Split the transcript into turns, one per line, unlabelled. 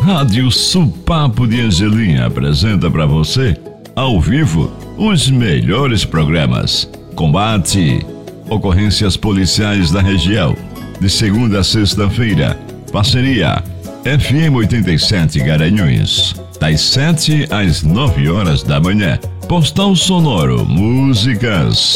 Rádio Supapo de Angelim apresenta para você, ao vivo, os melhores programas. Combate, ocorrências policiais da região, de segunda a sexta-feira. Parceria FM 87 Garanhuns, das 7 às 9 horas da manhã. Postal sonoro, músicas